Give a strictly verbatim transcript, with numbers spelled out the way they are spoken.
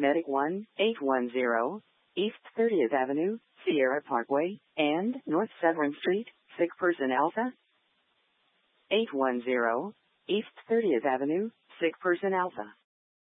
Medic one, eight one zero, East thirtieth Avenue, Sierra Parkway, and North Severn Street, sick person Alpha. eight one zero, East thirtieth Avenue, sick person Alpha.